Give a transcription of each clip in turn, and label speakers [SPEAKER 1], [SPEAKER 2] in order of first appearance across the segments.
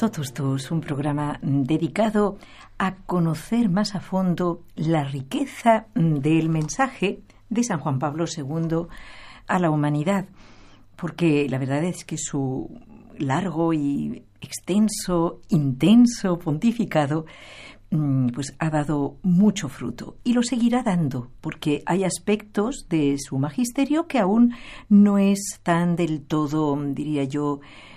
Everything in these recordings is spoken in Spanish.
[SPEAKER 1] Totus Tus, un programa dedicado a conocer más a fondo la riqueza del mensaje de San Juan Pablo II a la humanidad, porque la verdad es que su largo y extenso, intenso pontificado pues ha dado mucho fruto y lo seguirá dando, porque hay aspectos de su magisterio que aún no están del todo, diría yo,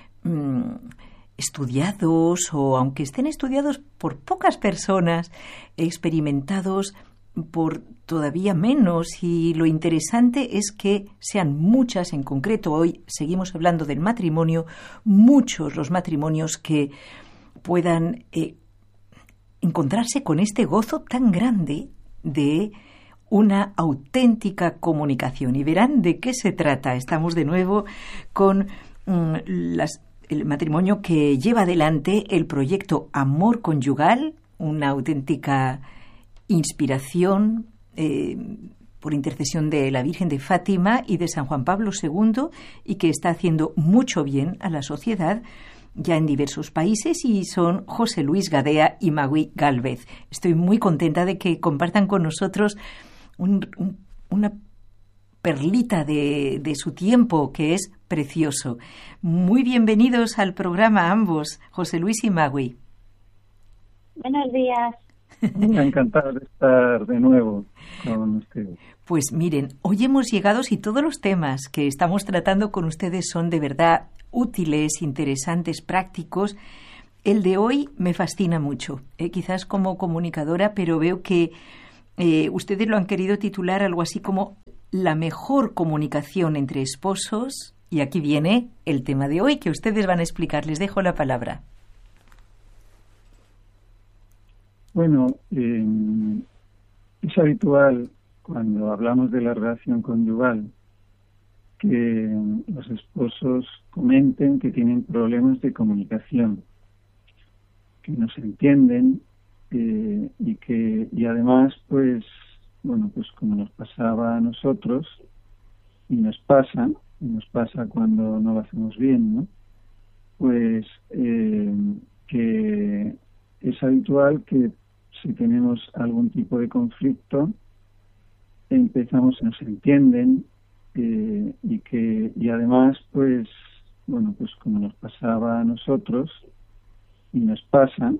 [SPEAKER 1] estudiados, o aunque estén estudiados por pocas personas, experimentados por todavía menos, y lo interesante es que sean muchas. En concreto, hoy seguimos hablando del matrimonio, muchos los matrimonios que puedan encontrarse con este gozo tan grande de una auténtica comunicación. Y verán de qué se trata. Estamos de nuevo con el matrimonio que lleva adelante el proyecto Amor Conyugal, una auténtica inspiración por intercesión de la Virgen de Fátima y de San Juan Pablo II, y que está haciendo mucho bien a la sociedad ya en diversos países, y son José Luis Gadea y Magui Gálvez. Estoy muy contenta de que compartan con nosotros una perlita de su tiempo, que es precioso. Muy bienvenidos al programa ambos, José Luis y Magui.
[SPEAKER 2] Buenos días.
[SPEAKER 3] Encantado de estar de nuevo con ustedes.
[SPEAKER 1] Pues miren, hoy hemos llegado, si todos los temas que estamos tratando con ustedes son de verdad útiles, interesantes, prácticos, el de hoy me fascina mucho, quizás como comunicadora, pero veo que ustedes lo han querido titular algo así como la mejor comunicación entre esposos, y aquí viene el tema de hoy que ustedes van a explicar. Les dejo la palabra.
[SPEAKER 3] Bueno, es habitual cuando hablamos de la relación conyugal que los esposos comenten que tienen problemas de comunicación, que no se entienden y además, pues como nos pasaba a nosotros y nos pasa cuando no lo hacemos bien, ¿no? Pues que es habitual que si tenemos algún tipo de conflicto empezamos, no se entienden y además, pues como nos pasaba a nosotros y nos pasa,